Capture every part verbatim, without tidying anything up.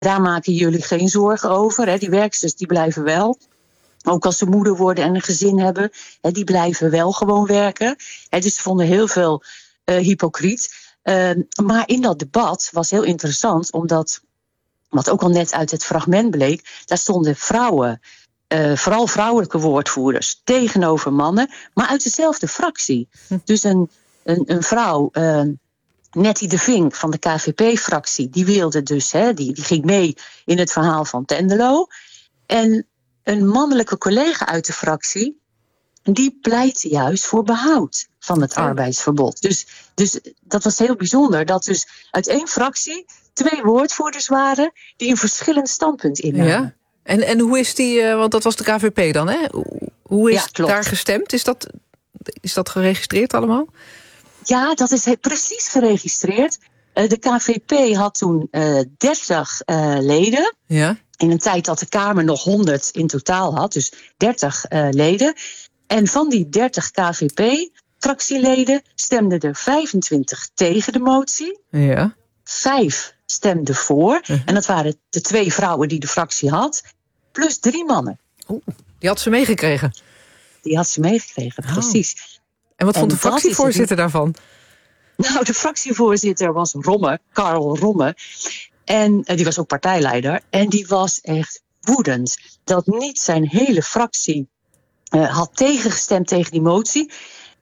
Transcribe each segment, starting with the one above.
Daar maken jullie geen zorgen over. Hè. Die werksters die blijven wel. Ook als ze moeder worden en een gezin hebben. Hè, die blijven wel gewoon werken. Hè, dus ze vonden heel veel uh, hypocriet. Uh, maar in dat debat was heel interessant. Omdat, wat ook al net uit het fragment bleek. Daar stonden vrouwen. Uh, vooral vrouwelijke woordvoerders tegenover mannen. Maar uit dezelfde fractie. Hm. Dus een, een, een vrouw... Uh, Nettie de Vink van de K V P-fractie, die wilde dus, hè, die, die ging mee in het verhaal van Tenderlo. En een mannelijke collega uit de fractie, die pleitte juist voor behoud van het arbeidsverbod. Dus, dus dat was heel bijzonder, dat dus uit één fractie twee woordvoerders waren die een verschillend standpunt innamen. Ja. En, en hoe is die, uh, want dat was de K V P dan, hè? Hoe is ja, daar gestemd? Is dat, is dat geregistreerd allemaal? Ja, dat is precies geregistreerd. Uh, de K V P had toen uh, dertig uh, leden. Ja. In een tijd dat de Kamer nog honderd in totaal had. Dus dertig uh, leden. En van die dertig K V P-fractieleden stemden er vijfentwintig tegen de motie. Ja. Vijf stemden voor. Uh-huh. En dat waren de twee vrouwen die de fractie had. Plus drie mannen. Oeh, die had ze meegekregen? Die had ze meegekregen, oh. Precies. En wat vond de fractievoorzitter daarvan? Nou, de fractievoorzitter was Romme, Karel Romme. En uh, die was ook partijleider. En die was echt woedend dat niet zijn hele fractie uh, had tegengestemd tegen die motie.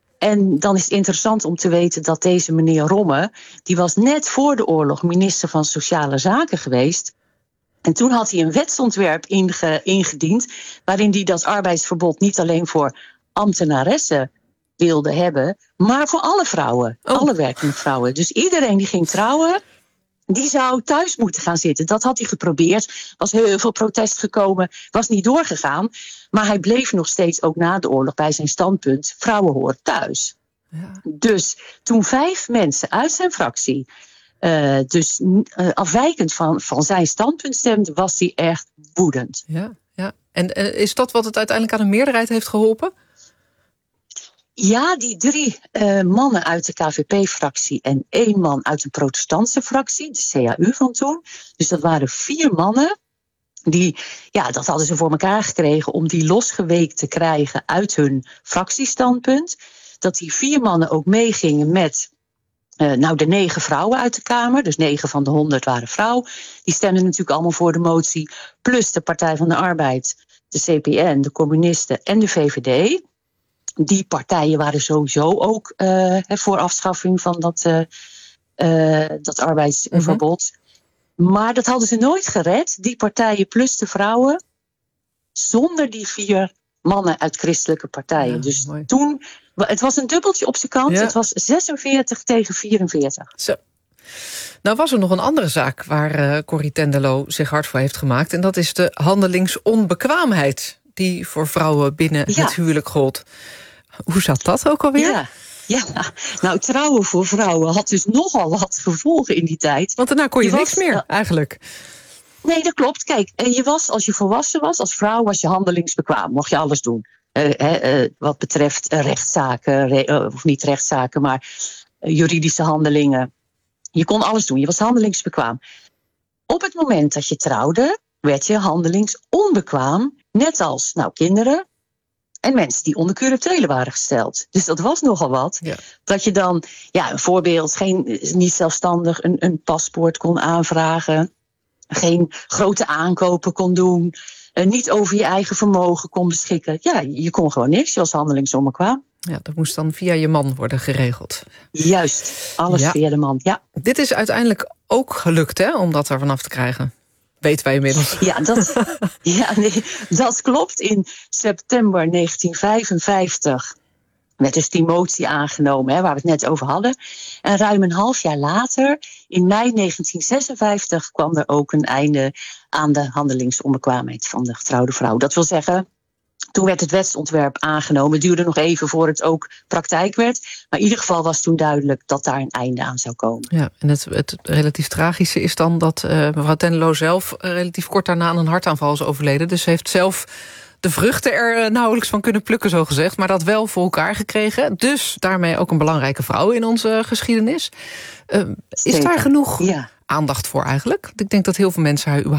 En dan is het interessant om te weten dat deze meneer Romme, die was net voor de oorlog minister van Sociale Zaken geweest. En toen had hij een wetsontwerp inge, ingediend, waarin hij dat arbeidsverbod niet alleen voor ambtenaressen wilde hebben, maar voor alle vrouwen, oh. alle werkende vrouwen. Dus iedereen die ging trouwen, die zou thuis moeten gaan zitten. Dat had hij geprobeerd, was heel veel protest gekomen, was niet doorgegaan. Maar hij bleef nog steeds, ook na de oorlog, bij zijn standpunt, vrouwen horen thuis. Ja. Dus toen vijf mensen uit zijn fractie, uh, dus uh, afwijkend van, van zijn standpunt stemden, was hij echt woedend. Ja, ja. En uh, is dat wat het uiteindelijk aan een meerderheid heeft geholpen? Ja, die drie uh, mannen uit de K V P-fractie en één man uit de protestantse fractie, de C A U van toen. Dus dat waren vier mannen. Die, ja, dat hadden ze voor elkaar gekregen om die losgeweekt te krijgen uit hun fractiestandpunt. Dat die vier mannen ook meegingen met uh, nou, de negen vrouwen uit de Kamer. Dus negen van de honderd waren vrouw. Die stemden natuurlijk allemaal voor de motie. Plus de Partij van de Arbeid, de C P N, de Communisten en de V V D. Die partijen waren sowieso ook uh, voor afschaffing van dat, uh, uh, dat arbeidsverbod. Mm-hmm. Maar dat hadden ze nooit gered, die partijen plus de vrouwen, zonder die vier mannen uit christelijke partijen. Ja, dus mooi. Toen, het was een dubbeltje op zijn kant, ja. Het was zesenveertig tegen vierenveertig. Zo. Nou was er nog een andere zaak waar uh, Corrie Tenderlo zich hard voor heeft gemaakt. En dat is de handelingsonbekwaamheid die voor vrouwen binnen ja. het huwelijk gold. Hoe zat dat ook alweer? Ja. Ja, nou trouwen voor vrouwen had dus nogal wat gevolgen in die tijd. Want daarna kon je, je niks was, meer, uh, eigenlijk. Nee, dat klopt. Kijk, je was, als je volwassen was, als vrouw was je handelingsbekwaam. Mocht je alles doen. Uh, uh, uh, wat betreft uh, rechtszaken, re- uh, of niet rechtszaken, maar uh, juridische handelingen. Je kon alles doen, je was handelingsbekwaam. Op het moment dat je trouwde, werd je handelingsonbekwaam. Net als nou, kinderen. En mensen die onder curatele waren gesteld. Dus dat was nogal wat. Ja. Dat je dan, ja, een voorbeeld, geen, niet zelfstandig een, een paspoort kon aanvragen. Geen grote aankopen kon doen. Uh, niet over je eigen vermogen kon beschikken. Ja, je kon gewoon niks. Je was handelingsonbekwaam. Ja, dat moest dan via je man worden geregeld. Juist, alles ja. via de man, ja. Dit is uiteindelijk ook gelukt, hè, om dat er vanaf te krijgen. Weten wij inmiddels. Ja, dat, ja nee, dat klopt. In september negentien vijfenvijftig werd dus die motie aangenomen, hè, waar we het net over hadden. En ruim een half jaar later, in mei negentien zesenvijftig, kwam er ook een einde aan de handelingsonbekwaamheid van de getrouwde vrouw. Dat wil zeggen, toen werd het wetsontwerp aangenomen. Het duurde nog even voor het ook praktijk werd. Maar in ieder geval was toen duidelijk dat daar een einde aan zou komen. Ja, en het, het relatief tragische is dan dat uh, mevrouw Tenderlo zelf uh, relatief kort daarna aan een hartaanval is overleden. Dus ze heeft zelf de vruchten er uh, nauwelijks van kunnen plukken, zo gezegd. Maar dat wel voor elkaar gekregen. Dus daarmee ook een belangrijke vrouw in onze geschiedenis. Uh, is daar genoeg ja. aandacht voor eigenlijk? Want ik denk dat heel veel mensen haar überhaupt